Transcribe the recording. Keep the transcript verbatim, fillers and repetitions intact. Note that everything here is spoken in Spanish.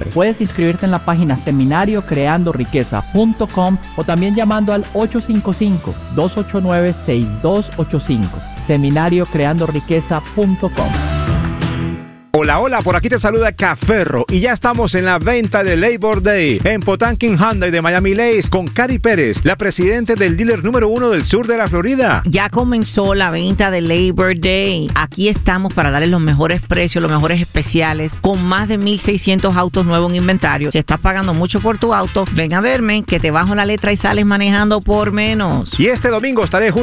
Puedes inscribirte en la página seminario creando riqueza punto com o también llamando al ocho cinco cinco, dos ocho nueve, seis dos ocho cinco. seminario creando riqueza punto com. Hola, hola, por aquí te saluda Caferro y ya estamos en la venta de Labor Day en Potanquin Hyundai de Miami Lakes con Cari Pérez, la presidenta del dealer número uno del sur de la Florida. Ya comenzó la venta de Labor Day. Aquí estamos para darles los mejores precios, los mejores especiales, con más de mil seiscientos autos nuevos en inventario. Si estás pagando mucho por tu auto, ven a verme que te bajo la letra y sales manejando por menos. Y este domingo estaré junto